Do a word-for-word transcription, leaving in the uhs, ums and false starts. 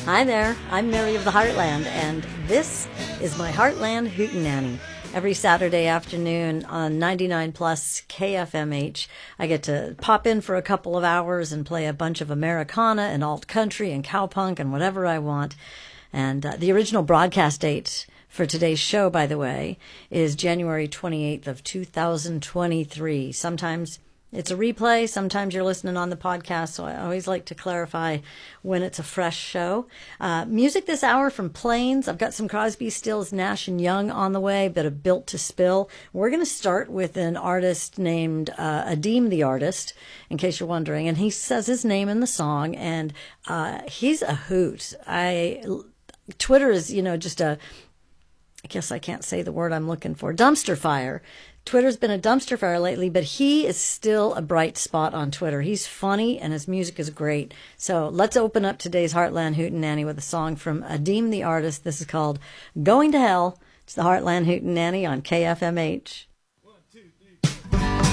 Hi there, I'm Mary of the Heartland, and this is my Heartland Hootenanny. Every Saturday afternoon on ninety-nine plus K F M H, I get to pop in for a couple of hours and play a bunch of Americana and alt country and cowpunk and whatever I want. And uh, the original broadcast date for today's show, by the way, is January twenty-eighth of two thousand twenty-three. Sometimes it's a replay. Sometimes you're listening on the podcast, so I always like to clarify when it's a fresh show. Uh, music this hour from Plains. I've got some Crosby, Stills, Nash and Young on the way, a bit of Built to Spill. We're going to start with an artist named uh, Adeem the Artist, in case you're wondering, and he says his name in the song, and uh, he's a hoot. I Twitter is, you know, just a, I guess I can't say the word I'm looking for, dumpster fire. Twitter's been a dumpster fire lately, but he is still a bright spot on Twitter. He's funny, and his music is great. So let's open up today's Heartland Hootenanny with a song from Adeem the Artist. This is called Going to Hell. It's the Heartland Hootenanny on K F M H.